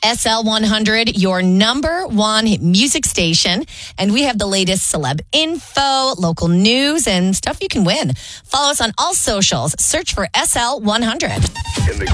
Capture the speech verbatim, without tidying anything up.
S L one hundred, your number one music station. And we have the latest celeb info, local news, and stuff you can win. Follow us on all socials. Search for S L one hundred.